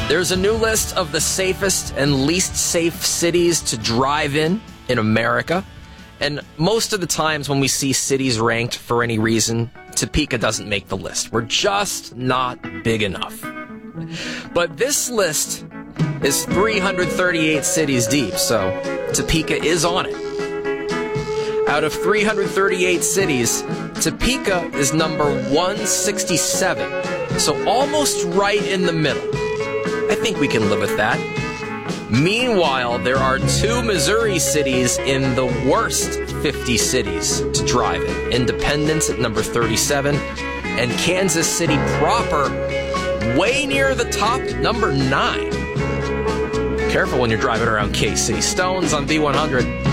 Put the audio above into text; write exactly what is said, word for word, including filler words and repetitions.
There's a new list of the safest and least safe cities to drive in in America. And most of the times when we see cities ranked for any reason, Topeka doesn't make the list. We're just not big enough. But this list is three hundred thirty-eight cities deep, so Topeka is on it. Out of three hundred thirty-eight cities, Topeka is number one sixty-seven, so almost right in the middle. I think we can live with that. Meanwhile, there are two Missouri cities in the worst fifty cities to drive in. Independence at number thirty-seven, and Kansas City proper, way near the top, number nine. Careful when you're driving around K C. Stones on B one hundred.